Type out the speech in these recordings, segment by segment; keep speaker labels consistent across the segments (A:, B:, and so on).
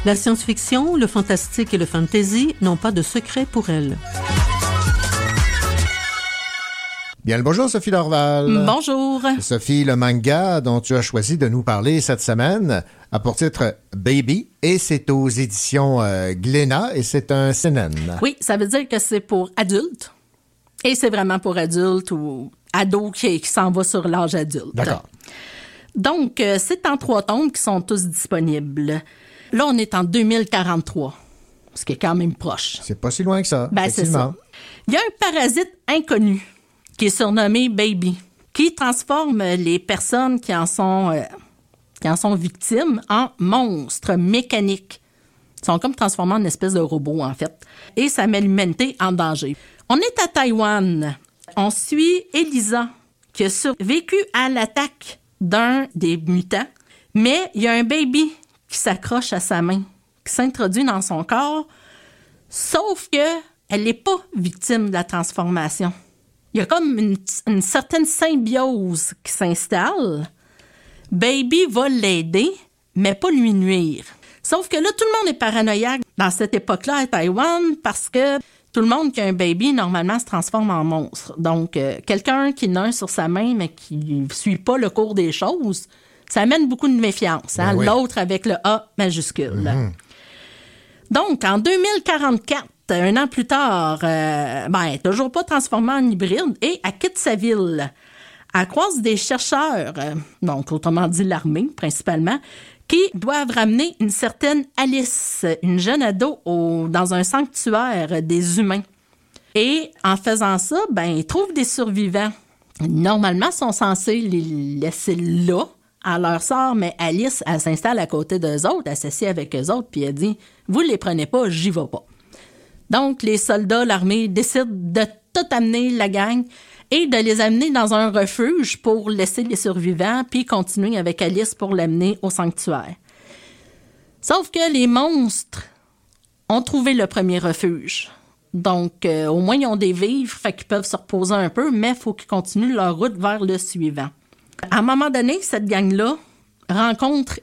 A: La science-fiction, le fantastique et le fantasy n'ont pas de secret pour elle.
B: Bien le bonjour, Sophie Dorval.
C: Bonjour.
B: Sophie, le manga dont tu as choisi de nous parler cette semaine a pour titre Baby et c'est aux éditions Glénat et c'est un seinen.
C: Oui, ça veut dire que c'est pour adultes et c'est vraiment pour adultes ou ados qui s'en va sur l'âge adulte.
B: D'accord.
C: Donc, c'est en 3 tomes qui sont tous disponibles. Là, on est en 2043, ce qui est quand même proche.
B: C'est pas si loin que ça,
C: Ben, c'est ça. Il y a un parasite inconnu qui est surnommé Baby, qui transforme les personnes qui en sont victimes en monstres mécaniques. Ils sont comme transformés en une espèce de robot, en fait. Et ça met l'humanité en danger. On est à Taïwan. On suit Elisa, qui a survécu à l'attaque d'un des mutants. Mais il y a un baby qui s'accroche à sa main, qui s'introduit dans son corps, sauf qu'elle n'est pas victime de la transformation. Il y a comme une certaine symbiose qui s'installe. Baby va l'aider, mais pas lui nuire. Sauf que là, tout le monde est paranoïaque dans cette époque-là à Taïwan parce que tout le monde qui a un baby, normalement, se transforme en monstre. Donc, quelqu'un qui n'a un sur sa main, mais qui ne suit pas le cours des choses, ça amène beaucoup de méfiance. Hein?
B: Oui.
C: L'autre avec le A majuscule. Mm-hmm. Donc, en 2044, un an plus tard, toujours pas transformée en hybride, et elle quitte sa ville. Elle croise des chercheurs, donc autrement dit l'armée principalement, qui doivent ramener une certaine Alice, une jeune ado, dans un sanctuaire des humains. Et en faisant ça, ils trouvent des survivants. Normalement, ils sont censés les laisser là, à leur sort, mais Alice, elle s'installe à côté d'eux autres, elle s'assied avec eux autres, puis elle dit « Vous les prenez pas, j'y vais pas ». Donc, les soldats, l'armée, décident de tout amener la gang et de les amener dans un refuge pour laisser les survivants, puis continuer avec Alice pour l'amener au sanctuaire. Sauf que les monstres ont trouvé le premier refuge. Donc, au moins, ils ont des vivres, fait qu'ils peuvent se reposer un peu, mais il faut qu'ils continuent leur route vers le suivant. À un moment donné, cette gang-là rencontre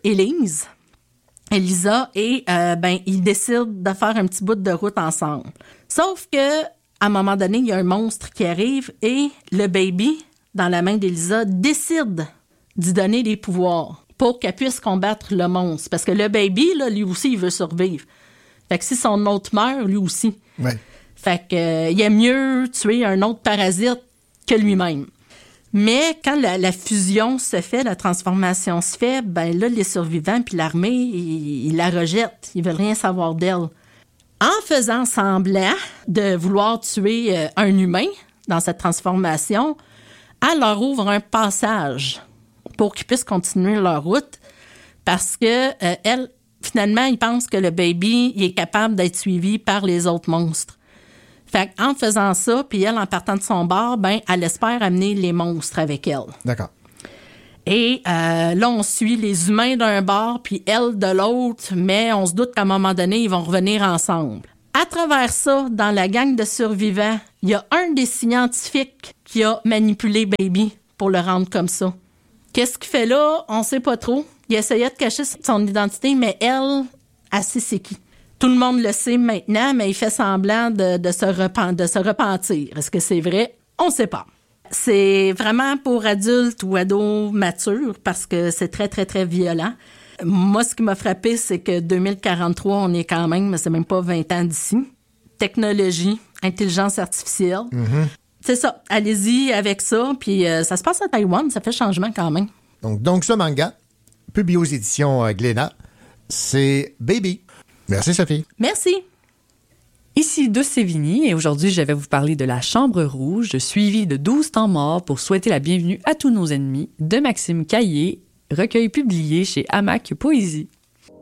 C: Elisa, et ils décident de faire un petit bout de route ensemble. Sauf que à un moment donné, il y a un monstre qui arrive et le baby, dans la main d'Elisa, décide d'y donner des pouvoirs pour qu'elle puisse combattre le monstre. Parce que le baby, là, lui aussi, il veut survivre. Fait que si son hôte meurt, lui aussi.
B: Ouais.
C: Fait que il aime mieux tuer un autre parasite que lui-même. Mais quand la fusion se fait, la transformation se fait, là, les survivants puis l'armée, ils la rejettent. Ils veulent rien savoir d'elle. En faisant semblant de vouloir tuer un humain dans cette transformation, elle leur ouvre un passage pour qu'ils puissent continuer leur route parce que elle, finalement, ils pensent que le baby il est capable d'être suivi par les autres monstres. Fait qu'en faisant ça, puis elle, en partant de son bord, elle espère amener les monstres avec elle.
B: D'accord.
C: Et là, on suit les humains d'un bord, puis elle de l'autre, mais on se doute qu'à un moment donné, ils vont revenir ensemble. À travers ça, dans la gang de survivants, il y a un des scientifiques qui a manipulé Baby pour le rendre comme ça. Qu'est-ce qu'il fait là? On sait pas trop. Il essayait de cacher son identité, mais elle sait c'est qui. Tout le monde le sait maintenant, mais il fait semblant de se repentir. Est-ce que c'est vrai? On sait pas. C'est vraiment pour adultes ou ados matures parce que c'est très, très, très violent. Moi, ce qui m'a frappé, c'est que 2043, on est quand même, mais c'est même pas 20 ans d'ici. Technologie, intelligence artificielle. Mm-hmm. C'est ça. Allez-y avec ça. Puis ça se passe à Taïwan. Ça fait changement quand même.
B: Donc ce manga, publié aux éditions Glénat, c'est Baby. Merci, Sophie.
C: Merci.
D: Ici Douce Sévigny et aujourd'hui, je vais vous parler de La Chambre rouge, suivie de 12 temps morts pour souhaiter la bienvenue à tous nos ennemis de Maxime Caillé, recueil publié chez Hamac Poésie.